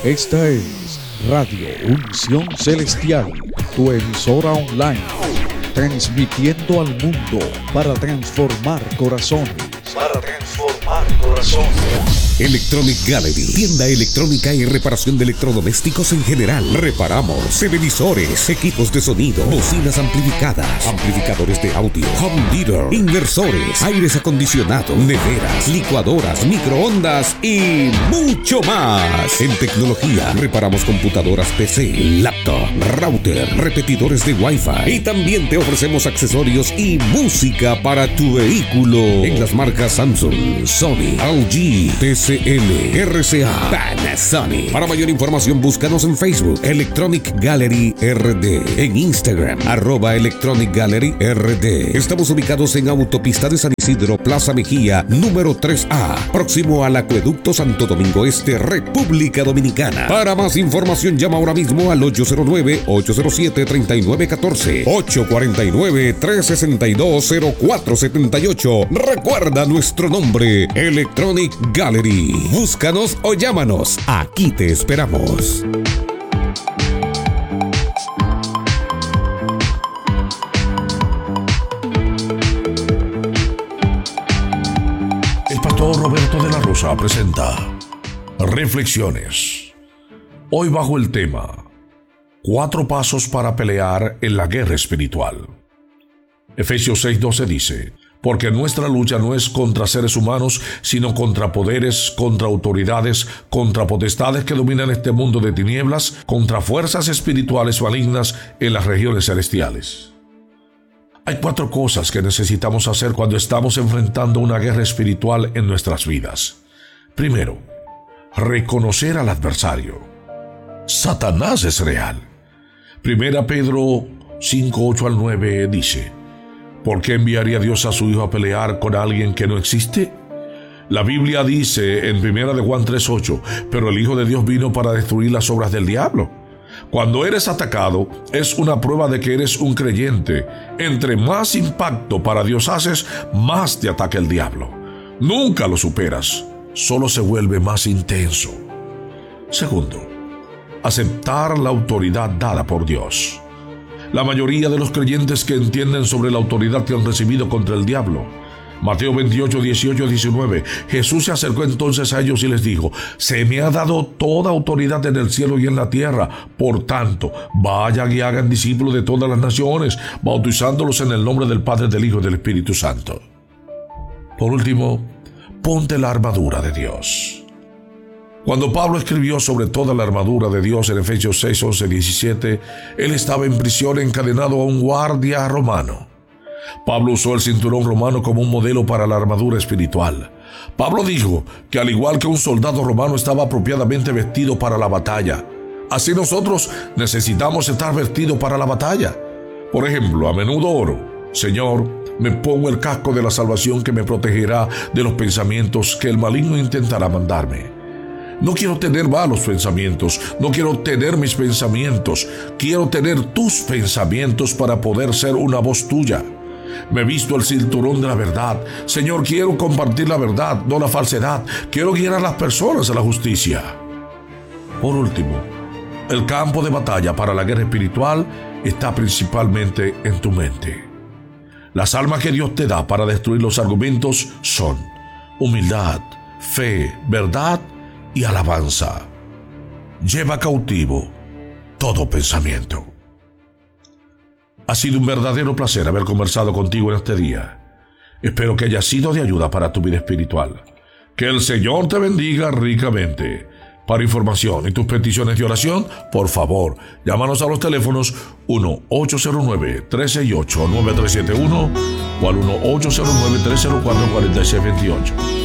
Esta es Radio Unción Celestial, tu emisora online, transmitiendo al mundo para transformar corazones. Electronic Gallery, tienda electrónica y reparación de electrodomésticos en general. Reparamos televisores, equipos de sonido, bocinas amplificadas, amplificadores de audio, home theater, inversores, aires acondicionados, neveras, licuadoras, microondas y mucho más. En tecnología, reparamos computadoras PC, laptop, router, repetidores de Wi-Fi y también te ofrecemos accesorios y música para tu vehículo en las marcas Samsung, Sony, LG, TCL, RCA, Panasonic. Para mayor información búscanos en Facebook Electronic Gallery RD, en Instagram @Electronic Gallery RD. Estamos ubicados en Autopista de San Isidro, Plaza Mejía, número 3A, próximo al Acueducto Santo Domingo Este, República Dominicana. Para más información llama ahora mismo al 809-807-3914, 849-362-0478. Recuerda nuestro nombre, Electronic Gallery. Búscanos o llámanos. Aquí te esperamos. El pastor Roberto de la Rosa presenta Reflexiones. Hoy bajo el tema 4 pasos para pelear en la guerra espiritual. Efesios 6:12 dice: porque nuestra lucha no es contra seres humanos, sino contra poderes, contra autoridades, contra potestades que dominan este mundo de tinieblas, contra fuerzas espirituales malignas en las regiones celestiales. Hay 4 cosas que necesitamos hacer cuando estamos enfrentando una guerra espiritual en nuestras vidas. Primero, reconocer al adversario. Satanás es real. 1 Pedro 5:8-9 dice: ¿por qué enviaría Dios a su Hijo a pelear con alguien que no existe? La Biblia dice en 1 Juan 3:8, pero el Hijo de Dios vino para destruir las obras del diablo. Cuando eres atacado, es una prueba de que eres un creyente. Entre más impacto para Dios haces, más te ataca el diablo. Nunca lo superas, solo se vuelve más intenso. Segundo, aceptar la autoridad dada por Dios. La mayoría de los creyentes que entienden sobre la autoridad que han recibido contra el diablo. Mateo 28:18-19. Jesús se acercó entonces a ellos y les dijo: se me ha dado toda autoridad en el cielo y en la tierra. Por tanto, vayan y hagan discípulos de todas las naciones, bautizándolos en el nombre del Padre, del Hijo y del Espíritu Santo. Por último, ponte la armadura de Dios. Cuando Pablo escribió sobre toda la armadura de Dios en Efesios 6:11-17, él estaba en prisión encadenado a un guardia romano. Pablo usó el cinturón romano como un modelo para la armadura espiritual. Pablo dijo que al igual que un soldado romano estaba apropiadamente vestido para la batalla, así nosotros necesitamos estar vestidos para la batalla. Por ejemplo, a menudo oro: Señor, me pongo el casco de la salvación que me protegerá de los pensamientos que el maligno intentará mandarme. No quiero tener malos pensamientos, no quiero tener mis pensamientos, quiero tener tus pensamientos para poder ser una voz tuya. Me visto el cinturón de la verdad. Señor, quiero compartir la verdad, no la falsedad. Quiero guiar a las personas a la justicia. Por último, el campo de batalla para la guerra espiritual está principalmente en tu mente. Las armas que Dios te da para destruir los argumentos son humildad, fe, verdad y alabanza. Lleva cautivo todo pensamiento. Ha sido un verdadero placer haber conversado contigo en este día. Espero que haya sido de ayuda para tu vida espiritual. Que el Señor te bendiga ricamente. Para información y tus peticiones de oración, por favor, llámanos a los teléfonos 1-809-368-9371 o al 1-809-304-4628.